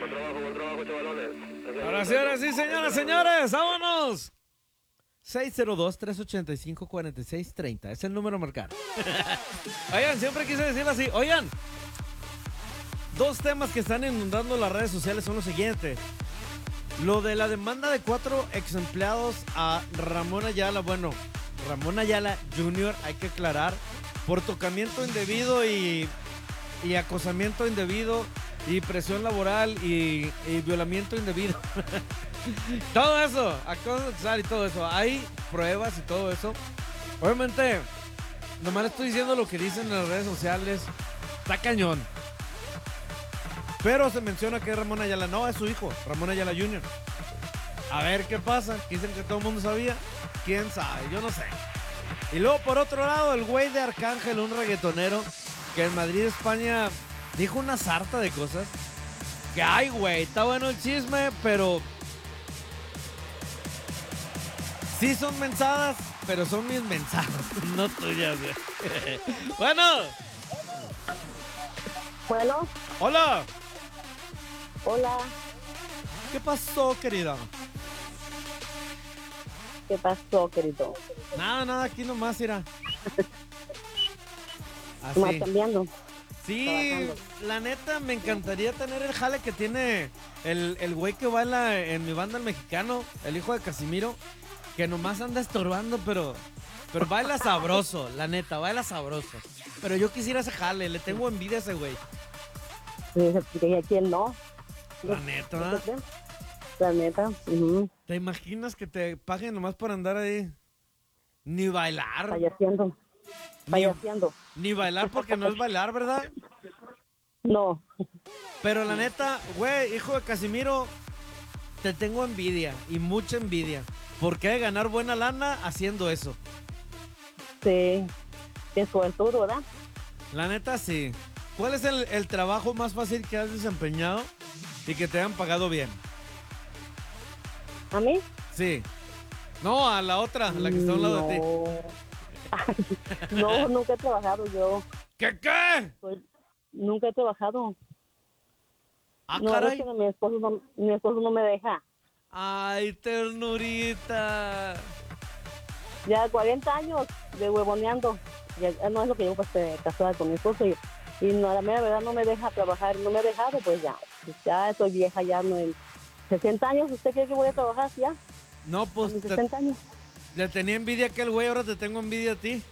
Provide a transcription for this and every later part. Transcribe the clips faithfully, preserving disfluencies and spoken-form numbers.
Ahora sí, ahora sí, señoras, señores, vámonos. seis cero dos, tres ocho cinco, cuatro seis tres cero. Es el número a marcar. Oigan, siempre quise decirlo así. Oigan, dos temas que están inundando las redes sociales son los siguientes. Lo de la demanda de cuatro ex empleados a Ramón Ayala. Bueno, Ramón Ayala junior, hay que aclarar, por tocamiento indebido y, y acosamiento indebido y presión laboral y, y violamiento indebido. Todo eso, acoso sexual y todo eso. Hay pruebas y todo eso. Obviamente, nomás le estoy diciendo lo que dicen en las redes sociales. Está cañón. Pero se menciona que es Ramón Ayala. No, es su hijo, Ramón Ayala junior A ver qué pasa. Dicen que todo el mundo sabía. ¿Quién sabe? Yo no sé. Y luego, por otro lado, el güey de Arcángel, un reggaetonero, que en Madrid, España, dijo una sarta de cosas. Que, ay, güey, está bueno el chisme, pero... sí son mensadas, pero son mis mensadas, no tuyas, güey. Bueno. Bueno. Hola. Hola. ¿Qué pasó, querida? ¿Qué pasó, querido? Nada, nada, aquí nomás irá. Así. Más cambiando. Sí, Trabajando. La neta, me encantaría tener el jale que tiene el, el güey que baila en mi banda, el mexicano, el hijo de Casimiro, que nomás anda estorbando, pero, pero baila sabroso, la neta, baila sabroso. Pero yo quisiera ese jale, le tengo envidia a ese güey. ¿Y a quién no? La neta. La neta. Uh-huh. ¿Te imaginas que te paguen nomás por andar ahí? Ni bailar. Payaseando. Payaseando. Ni, ni bailar porque no es bailar, ¿verdad? No. Pero la neta, güey, hijo de Casimiro, te tengo envidia y mucha envidia. Porque hay que ganar buena lana haciendo eso. Sí. Qué suertudo, ¿verdad? La neta, sí. ¿Cuál es el, el trabajo más fácil que has desempeñado y que te han pagado bien? ¿A mí? Sí. No, a la otra, a la que está a un lado no. de ti. No, nunca he trabajado yo. ¿Qué qué? Pues, nunca he trabajado. Ah, no, caray. Es que mi esposo no, mi esposo no me deja. Ay, ternurita. Ya cuarenta años de huevoneando. Ya no es lo que yo pues casada con mi esposo y, y no, la mera verdad no me deja trabajar, no me ha dejado, pues ya. Pues ya estoy vieja, ya no en sesenta años. ¿Usted cree que voy a trabajar ya? No, pues te, sesenta años. Le tenía envidia a aquel güey, ahora te tengo envidia a ti.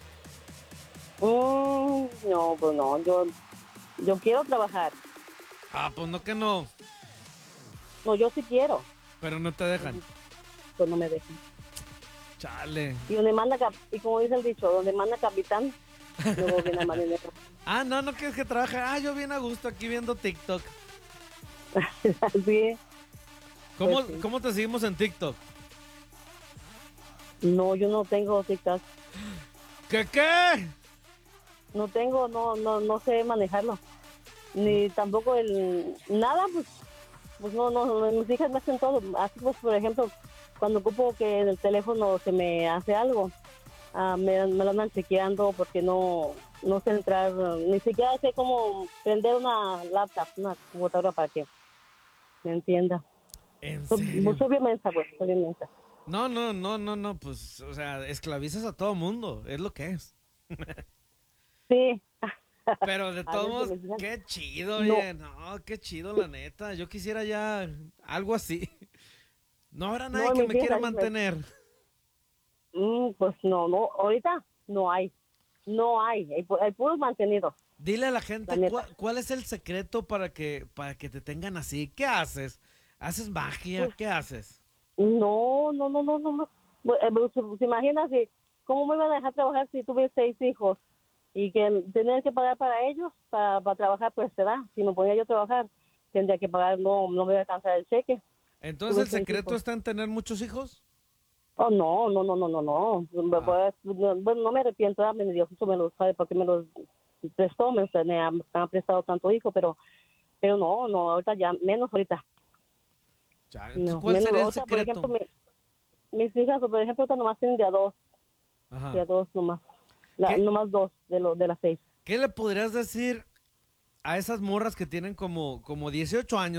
Mm, no, pues no, yo, yo quiero trabajar. Ah, pues no que no. No, yo sí quiero. Pero no te dejan. Pues no me dejan. Chale. Y donde manda, y como dice el dicho, donde manda capitán, luego viene marinero. Ah, no, no quieres que trabaje. Ah, yo bien a gusto aquí viendo TikTok. Sí. ¿Cómo, Pues sí. ¿Cómo te seguimos en TikTok? No, yo no tengo TikTok. ¿Qué qué? No tengo, no, no, no sé manejarlo. Ni tampoco el, nada, pues, pues no, no, mis hijas me hacen todo. Así pues, por ejemplo, cuando ocupo que en el teléfono se me hace algo, uh, me, me lo andan chequeando porque no, no sé entrar, uh, ni siquiera sé cómo prender una laptop, una computadora para que me entienda. ¿En So, serio? soy bien mensa, pues, soy bien mensa. No, no, no, no, no, pues, o sea, esclavizas a todo mundo, es lo que es. Sí. Pero de todos modos, qué chido, oye, no. no, qué chido, la neta. Yo quisiera ya algo así. No habrá nadie No, que mi me vida, quiera mi- mantener. Mm, pues no, no, ahorita no hay, no hay, hay, pu- hay puros mantenidos. Dile a la gente La cuál, cuál es el secreto para que, para que te tengan así. ¿Qué haces? ¿Haces magia? Pues, ¿Qué haces? No, no, no, no, no. no. Bu- eh, bu- ¿Se, se imagina si, cómo me iban a dejar trabajar si tuve seis hijos y que tenía que pagar para ellos, para, para trabajar, pues se da. Si me ponía yo a trabajar, tendría que pagar, no, no me iba a alcanzar el cheque. Entonces, Tuve ¿el seis secreto hijos. está en tener muchos hijos? Oh, no, no, no, no, no, no. Me- Ah. pues, no, bueno, no me arrepiento, ah, Dios me lo sabe porque me los prestó, me, me han, me han prestado tanto hijo, pero, pero no, no, ahorita ya, menos ahorita. Ya, entonces, No, ¿cuál menos sería el ahorita, por secreto? ejemplo, mi- mis hijas, por ejemplo, ahorita nomás tienen de a dos. Ajá. De a dos nomás. La, ¿Qué, nomás dos de, lo, de las seis. ¿Qué le podrías decir a esas morras que tienen como, como dieciocho años?